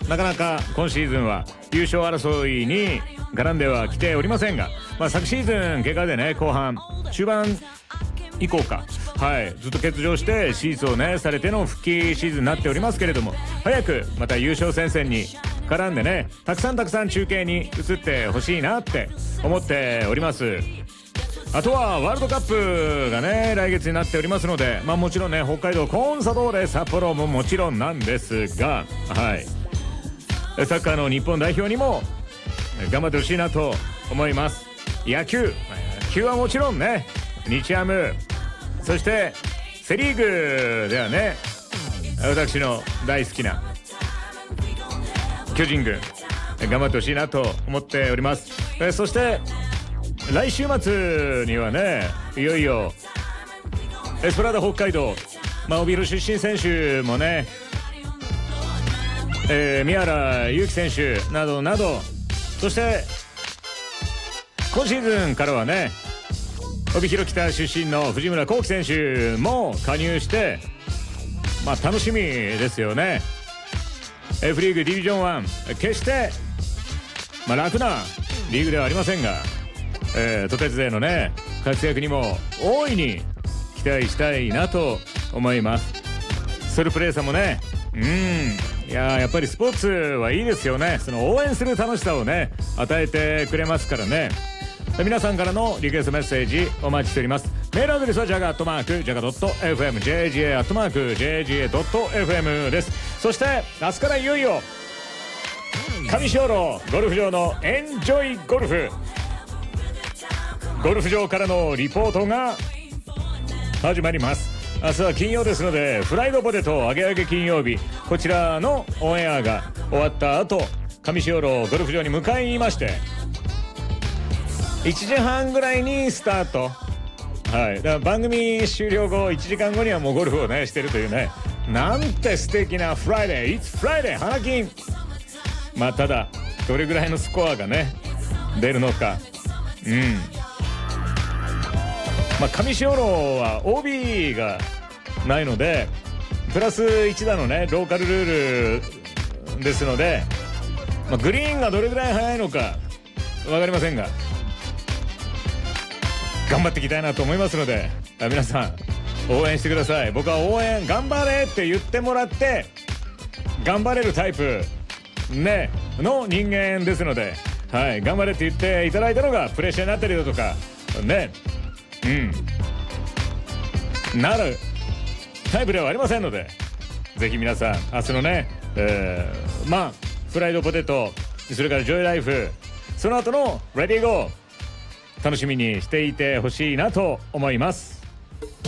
なかなか今シーズンは優勝争いに絡んではきておりませんが、昨シーズン怪我でね、後半中盤以降か、ずっと欠場して手術をねされての復帰シーズンになっておりますけれども、早くまた優勝戦線に絡んでね、たくさん中継に移ってほしいなって思っております。あとはワールドカップがね来月になっておりますので、もちろんね北海道コンサドーレ札幌ももちろんなんですが、サッカーの日本代表にも頑張ってほしいなと思います。野球はもちろんね、日ハム、そしてセリーグではね、私の大好きな巨人軍頑張ってほしいなと思っております。そして来週末にはね、いよいよエスプラーダ北海道、帯広出身選手もね、宮原悠希選手などなど、そして今シーズンからはね帯広北出身の藤村幸輝選手も加入して、楽しみですよね。F リーグディビジョン1、決して、楽なリーグではありませんが、都鉄勢のね活躍にも大いに期待したいなと思います。ソルプレイさんもね、やっぱりスポーツはいいですよね。その応援する楽しさをね与えてくれますからね。皆さんからのリクエストメッセージお待ちしております。メールアドレスはjaga@jaga.fm、jaga@jaga.fm です。そして明日からいよいよ上士幌ゴルフ場のエンジョイゴルフ、ゴルフ場からのリポートが始まります。明日は金曜ですので、フライドポテト揚げ揚げ金曜日、こちらのオンエアが終わった後、上士幌ゴルフ場に向かいまして、1時半ぐらいにスタート。だから番組終了後1時間後にはもうゴルフをねしてるというね、なんて素敵なフライデー、It's Friday 花金。ただどれぐらいのスコアがね出るのか、上士幌は OB がないのでプラス1打のねローカルルールですので、グリーンがどれぐらい速いのか分かりませんが、頑張っていきたいなと思いますので、皆さん応援してください。僕は応援頑張れって言ってもらって頑張れるタイプねの人間ですので、頑張れって言っていただいたのがプレッシャーになったりだとかね、なるタイプではありませんので、ぜひ皆さん明日のね、フライドポテト、それからジョイライフ、その後のレディーゴー楽しみにしていてほしいなと思います。